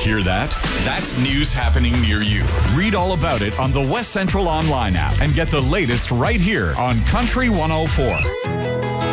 Hear that? That's news happening near you. Read all about it on the West Central Online app and get the latest right here on Country 104.